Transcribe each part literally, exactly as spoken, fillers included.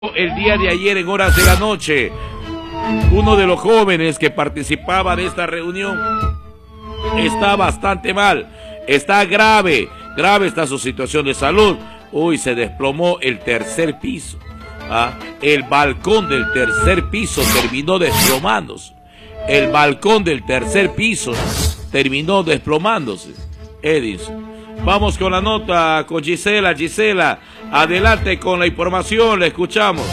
El día de ayer en horas de la noche, uno de los jóvenes que participaba de esta reunión está bastante mal, está grave, grave está su situación de salud. Uy, se desplomó el tercer piso, ¿ah? El balcón del tercer piso terminó desplomándose, el balcón del tercer piso terminó desplomándose, Edison. Vamos con la nota con Gisela. Gisela, adelante con la información, le escuchamos.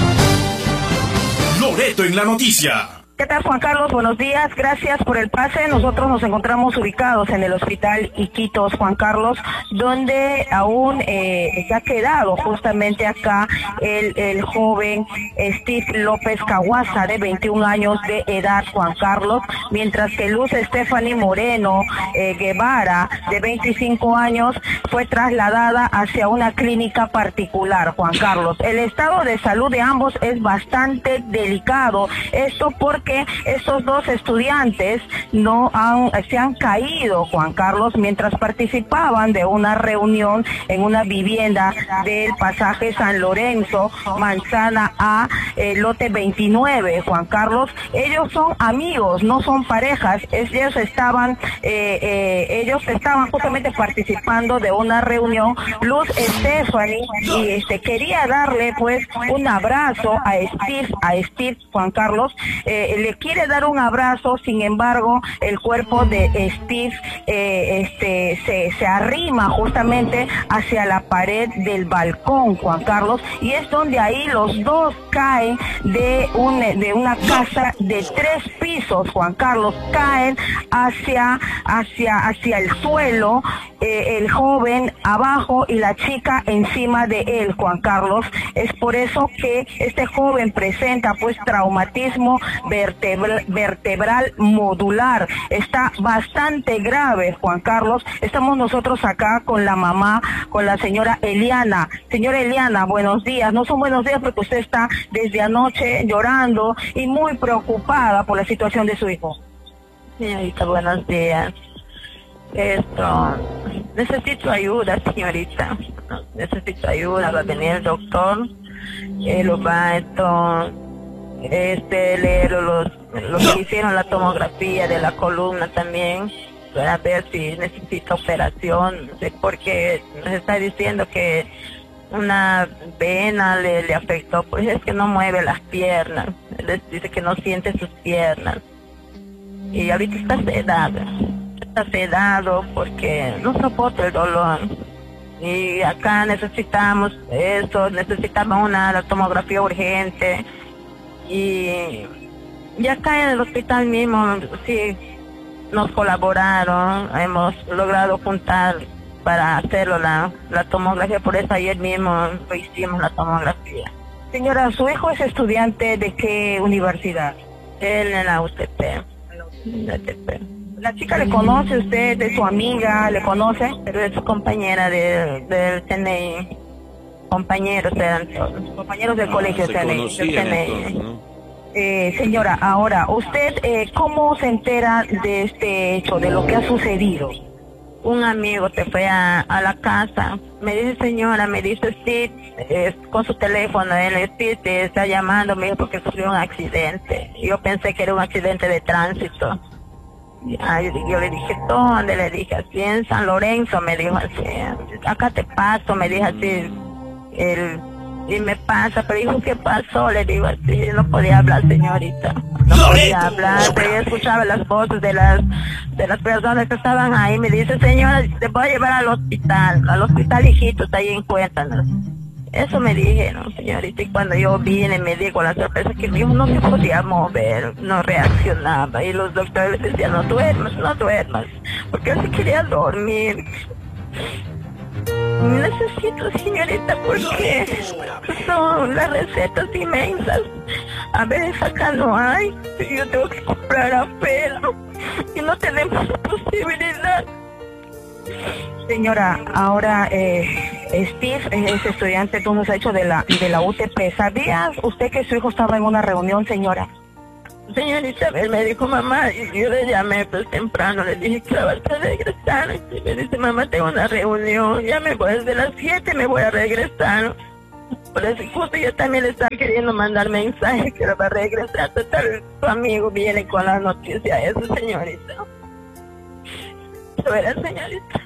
Loreto en la noticia. ¿Qué tal, Juan Carlos? Buenos días, gracias por el pase. Nosotros nos encontramos ubicados en el hospital Iquitos, Juan Carlos, donde aún eh, se ha quedado justamente acá el, el joven Steve López Caguaza, de veintiún años de edad, Juan Carlos, mientras que Luz Stephanie Moreno eh, Guevara, de veinticinco años, fue trasladada hacia una clínica particular, Juan Carlos. El estado de salud de ambos es bastante delicado, esto porque que estos dos estudiantes no han, se han caído, Juan Carlos, mientras participaban de una reunión en una vivienda del pasaje San Lorenzo, Manzana A, eh, lote veintinueve, Juan Carlos. Ellos son amigos, no son parejas. Ellos estaban, eh, eh, ellos estaban justamente participando de una reunión. Luz Stephanie y este quería darle pues un abrazo a Steve, a Steve, Juan Carlos. Eh, le quiere dar un abrazo, sin embargo, el cuerpo de Steve eh, este, se, se arrima justamente hacia la pared del balcón, Juan Carlos, y es donde ahí los dos caen de, un, de una casa de tres pisos, Juan Carlos, caen hacia, hacia, hacia el suelo, eh, el joven abajo y la chica encima de él, Juan Carlos. Es por eso que este joven presenta pues traumatismo vertebral Vertebral, vertebral modular. Está bastante grave, Juan Carlos. Estamos nosotros acá con la mamá, con la señora Eliana. Señora Eliana, buenos días. No son buenos días porque usted está desde anoche llorando y muy preocupada por la situación de su hijo. Señorita, buenos días. Esto, necesito ayuda, señorita. Necesito ayuda. Va a venir el doctor. Él lo va, esto... este leer los, los que hicieron la tomografía de la columna también para ver si necesita operación, porque nos está diciendo que una vena le, le afectó, pues es que no mueve las piernas, les dice que no siente sus piernas y ahorita está sedado, está sedado porque no soporta el dolor. Y acá necesitamos eso, necesitamos una tomografía urgente. Y, y acá en el hospital mismo, sí, nos colaboraron, hemos logrado juntar para hacerlo la, la tomografía, por eso ayer mismo lo hicimos la tomografía. Señora, ¿su hijo es estudiante de qué universidad? Él en la U T P. La U T P. ¿La chica le conoce usted, de su amiga, le conoce? Pero es su compañera de, del C N I. Compañeros eran todos. Compañeros del ah, colegio se C N I. conocían C N I. entonces, ¿no? Eh, señora, ahora, ¿usted eh, cómo se entera de este hecho, de lo que ha sucedido? Un amigo se fue a, a la casa, me dice, señora, me dice, sí, eh, con su teléfono, él sí, te está llamando, me dijo, porque sufrió un accidente. Yo pensé que era un accidente de tránsito. Ay, yo le dije, ¿dónde? Le dije, así en San Lorenzo, me dijo así, acá te paso, me dijo así, el... y me pasa, pero dijo, ¿qué pasó? Le digo así, no podía hablar, señorita, no podía hablar, pero yo escuchaba las voces de las de las personas que estaban ahí. Me dice, señora, te voy a llevar al hospital, al hospital Hijitos, ahí encuéntranos. Eso me dijeron, señorita, y cuando yo vine me di con la sorpresa que mi hijo no se podía mover, no reaccionaba, y los doctores decían, no duermas, no duermas, porque él se quería dormir. Necesito, señorita, porque son las recetas inmensas. A veces acá no hay, yo tengo que comprar a pelo y no tenemos la posibilidad. Señora, ahora eh, Steve es estudiante, tú nos has hecho de la, de la U T P. ¿Sabía usted que su hijo estaba en una reunión, señora? Señorita, él me dijo, mamá, y yo le llamé pues temprano, le dije que iba a regresar, y me dice, mamá, tengo una reunión, ya me voy, desde las siete me voy a regresar. Por eso justo yo también le estaba queriendo mandar mensaje que va a regresar. Total, tu amigo viene con la noticia eso, señorita. ¿Verá, señorita?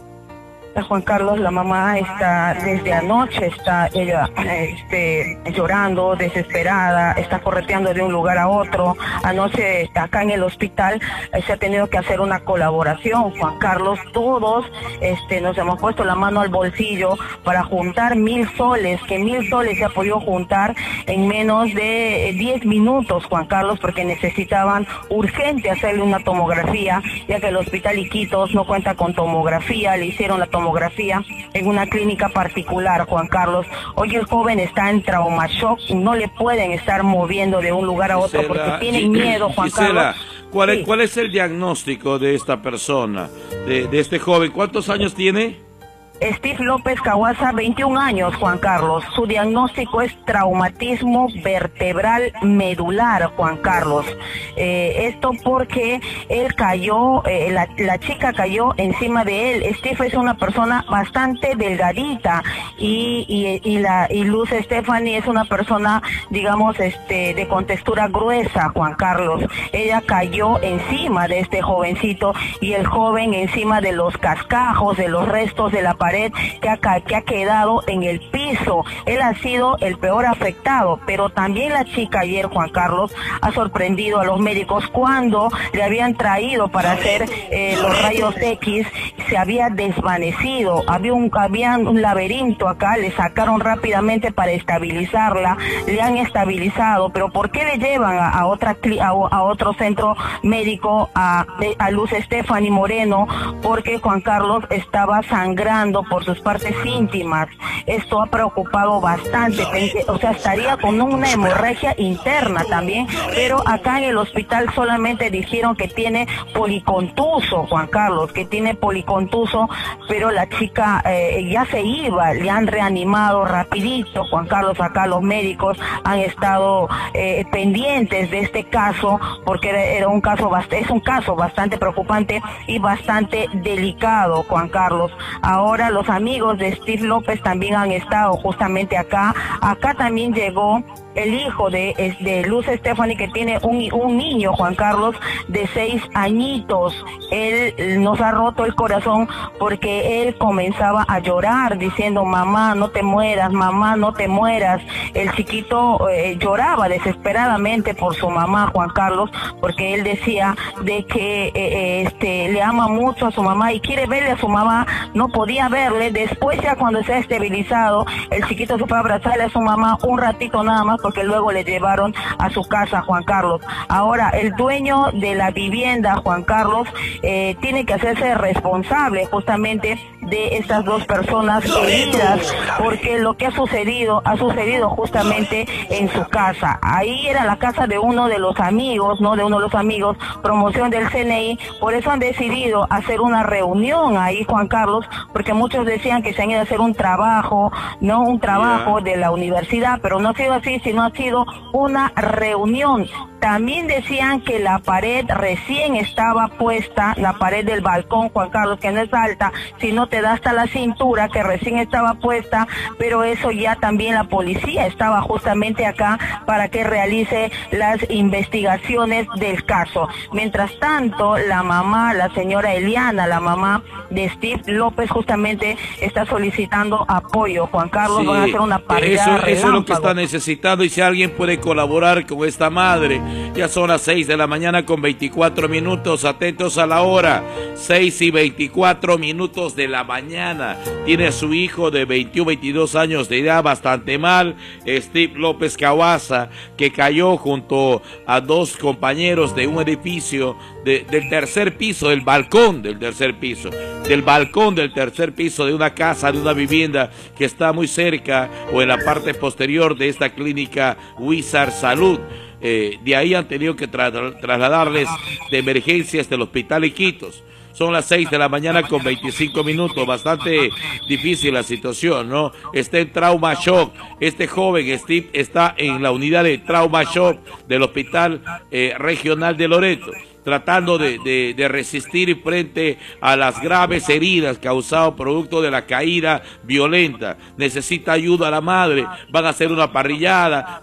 Juan Carlos, la mamá está desde anoche, está ella este, llorando, desesperada, está correteando de un lugar a otro. Anoche acá en el hospital eh, se ha tenido que hacer una colaboración, Juan Carlos. Todos este, nos hemos puesto la mano al bolsillo para juntar mil soles, que mil soles se ha podido juntar en menos de diez minutos, Juan Carlos, porque necesitaban urgente hacerle una tomografía, ya que el hospital Iquitos no cuenta con tomografía, le hicieron la tomografía tomografía en una clínica particular, Juan Carlos. Hoy el joven está en trauma shock, no le pueden estar moviendo de un lugar a otro Gisela, porque tienen miedo, Juan Gisela, Carlos. ¿cuál es, Sí. ¿cuál es el diagnóstico de esta persona, de, de este joven? ¿Cuántos años tiene? Steve López Cahuasa, veintiún años, Juan Carlos. Su diagnóstico es traumatismo vertebral medular, Juan Carlos. Eh, esto porque él cayó, eh, la, la chica cayó encima de él. Steve es una persona bastante delgadita y, y, y, la, y Luz Stephanie es una persona, digamos, este, de contextura gruesa, Juan Carlos. Ella cayó encima de este jovencito y el joven encima de los cascajos, de los restos de la pared que ha, que ha quedado en el piso. Él ha sido el peor afectado, pero también la chica ayer, Juan Carlos, ha sorprendido a los médicos cuando le habían traído para hacer eh, los rayos X, se había desvanecido, había un, había un laberinto acá, le sacaron rápidamente para estabilizarla, le han estabilizado, pero ¿por qué le llevan a, a otra a, a otro centro médico a, a Luz Stephanie Moreno? Porque Juan Carlos estaba sangrando por sus partes íntimas. Esto ha preocupado bastante, o sea, estaría con una hemorragia interna también, pero acá en el hospital solamente dijeron que tiene policontuso, Juan Carlos, que tiene policontuso, pero la chica eh, ya se iba, le han reanimado rapidito, Juan Carlos. Acá los médicos han estado eh, pendientes de este caso, porque era, era un caso es un caso bastante preocupante y bastante delicado, Juan Carlos. Ahora los amigos de Steve López también han estado justamente acá. Acá también llegó el hijo de, de Luz Stephanie, que tiene un, un niño, Juan Carlos, de seis añitos. Él nos ha roto el corazón porque él comenzaba a llorar diciendo: mamá, no te mueras, mamá, no te mueras. El chiquito eh, lloraba desesperadamente por su mamá, Juan Carlos, porque él decía de que eh, este le ama mucho a su mamá y quiere verle a su mamá. No podía verle. Después, ya cuando se ha estabilizado, el chiquito se fue a abrazarle a su mamá un ratito nada más, porque luego le llevaron a su casa, Juan Carlos. Ahora, el dueño de la vivienda, Juan Carlos, eh, tiene que hacerse responsable justamente de estas dos personas heridas, porque lo que ha sucedido, ha sucedido justamente en su casa. Ahí era la casa de uno de los amigos, ¿no? De uno de los amigos, promoción del C N I. Por eso han decidido hacer una reunión ahí, Juan Carlos, porque muchos decían que se han ido a hacer un trabajo, ¿no? Un trabajo de la universidad, pero no ha sido así, sino ha sido una reunión. También decían que la pared recién estaba puesta, la pared del balcón, Juan Carlos, que no es alta, sino te da hasta la cintura, que recién estaba puesta, pero eso ya también la policía estaba justamente acá para que realice las investigaciones del caso. Mientras tanto, la mamá, la señora Eliana, la mamá de Steve López, justamente está solicitando apoyo, Juan Carlos. Sí, van a hacer una parrilla eso, eso es lo que está necesitando, y si alguien puede colaborar con esta madre. Ya son las seis de la mañana con veinticuatro minutos, atentos a la hora, seis y veinticuatro minutos de la mañana. Tiene a su hijo de veintiuno, veintidós años de edad bastante mal, Steve López Cahuasa, que cayó junto a dos compañeros de un edificio de, del tercer piso, del balcón del tercer piso, del balcón del tercer piso de una casa, de una vivienda que está muy cerca o en la parte posterior de esta clínica Wizard Salud. Eh, de ahí han tenido que tra trasladarles de emergencias del hospital Iquitos. Son las seis de la mañana con veinticinco minutos, bastante difícil la situación, ¿no? Está en trauma shock. Este joven, Steve, está en la unidad de trauma shock del hospital eh, regional de Loreto. tratando de, de, de resistir frente a las graves heridas causadas producto de la caída violenta. Necesita ayuda a la madre, van a hacer una parrillada,